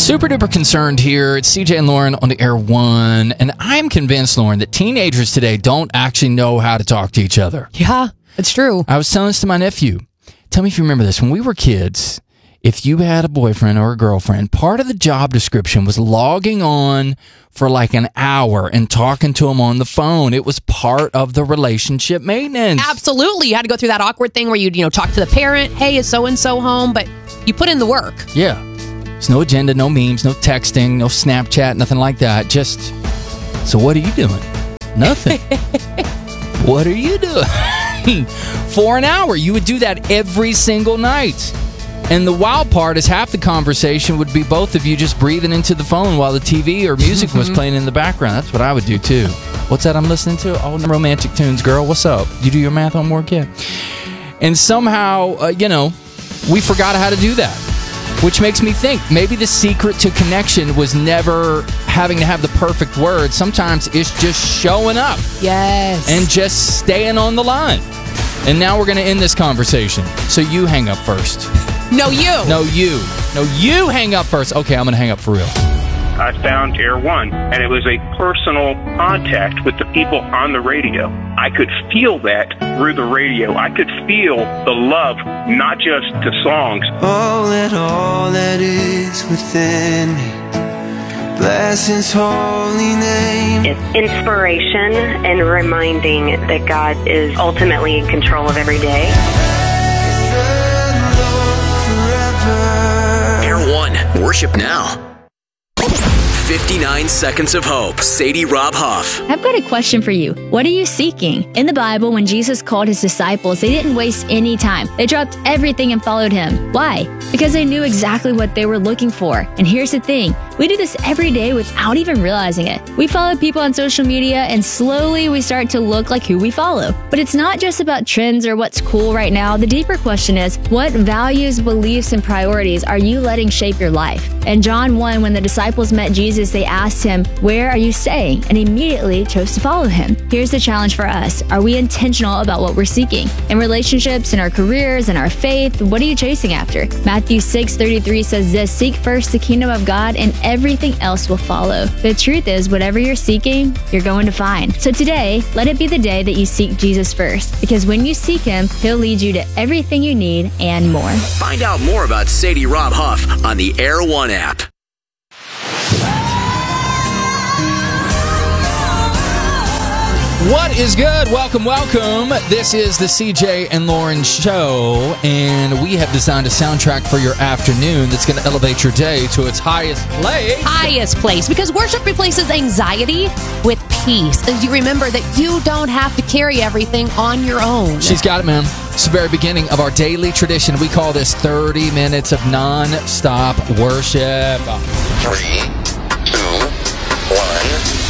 Super duper concerned here. It's CJ and Lauren on the Air One, and I'm convinced, Lauren, that teenagers today don't actually know how to talk to each other. Yeah, it's true. I was telling this to my nephew. Tell me if you remember this. When we were kids, if you had a boyfriend or a girlfriend, part of the job description was logging on for like an hour and talking to them on the phone. It was part of the relationship maintenance. Absolutely. You had to go through that awkward thing where you'd, talk to the parent. Hey, is so-and-so home? But you put in the work. Yeah. There's no agenda, no memes, no texting, no Snapchat, nothing like that. Just, so what are you doing? Nothing. What are you doing? For an hour. You would do that every single night. And the wild part is half the conversation would be both of you just breathing into the phone while the TV or music was playing in the background. That's what I would do too. What's that I'm listening to? Oh, romantic tunes, girl. What's up? You do your math homework yet? And somehow, we forgot how to do that. Which makes me think maybe the secret to connection was never having to have the perfect words. Sometimes it's just showing up. Yes. And just staying on the line. And now we're going to end this conversation. So you hang up first. No, you. No, you. No, you hang up first. Okay, I'm going to hang up for real. I found Air One, and it was a personal contact with the people on the radio. I could feel that through the radio. I could feel the love, not just to songs. Oh, let all that is within me bless His holy name. It's inspiration and reminding that God is ultimately in control of every day. Air One, worship now. 59 Seconds of Hope. Sadie Rob Huff. I've got a question for you. What are you seeking? In the Bible, when Jesus called his disciples, they didn't waste any time. They dropped everything and followed him. Why? Because they knew exactly what they were looking for. And here's the thing. We do this every day without even realizing it. We follow people on social media and slowly we start to look like who we follow. But it's not just about trends or what's cool right now. The deeper question is, what values, beliefs, and priorities are you letting shape your life? In John 1, when the disciples met Jesus, they asked him, "Where are you staying?" and immediately chose to follow him. Here's the challenge for us. Are we intentional about what we're seeking? In relationships, in our careers, in our faith, what are you chasing after? Matthew 6:33 says this, "Seek first the kingdom of God and everything else will follow." The truth is, whatever you're seeking, you're going to find. So today, let it be the day that you seek Jesus first. Because when you seek him, he'll lead you to everything you need and more. Find out more about Sadie Rob Huff on the Air One app. What is good? Welcome. This is the CJ and Lauren Show, and we have designed a soundtrack for your afternoon that's going to elevate your day to its highest place. Highest place. Because worship replaces anxiety with peace. And you remember that you don't have to carry everything on your own. She's got it, man. It's the very beginning of our daily tradition. We call this 30 minutes of non-stop worship. 3, 2, 1...